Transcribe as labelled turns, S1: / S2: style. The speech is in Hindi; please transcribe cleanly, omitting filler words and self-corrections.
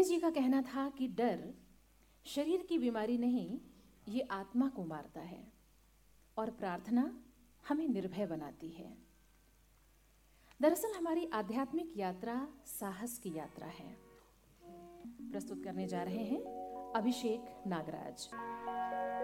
S1: जी का कहना था कि डर शरीर की बीमारी नहीं, ये आत्मा को मारता है और प्रार्थना हमें निर्भय बनाती है। दरअसल हमारी आध्यात्मिक यात्रा साहस की यात्रा है। प्रस्तुत करने जा रहे हैं अभिषेक नागराज।